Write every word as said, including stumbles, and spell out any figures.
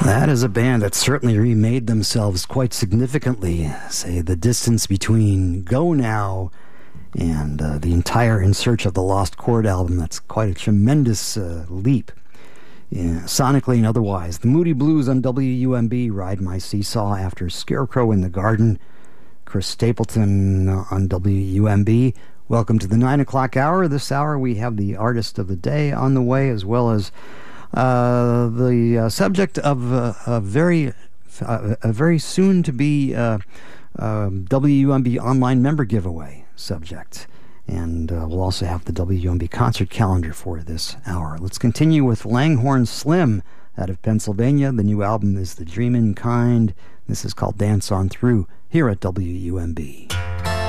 That is a band that certainly remade themselves quite significantly. Say, the distance between Go Now and uh, the entire In Search of the Lost Chord album, that's quite a tremendous uh, leap. Yeah, sonically and otherwise. The Moody Blues on W U M B, Ride My Seesaw after Scarecrow in the Garden. Chris Stapleton uh, on W U M B. Welcome to the nine o'clock hour. This hour we have the artist of the day on the way, as well as uh, the uh, subject of uh, a very uh, a very soon to be uh, uh, W U M B online member giveaway subject. And uh, we'll also have the W U M B concert calendar for this hour. Let's continue with Langhorne Slim out of Pennsylvania. The new album is The Dreamin' Kind. This is called Dance On Through here at W U M B.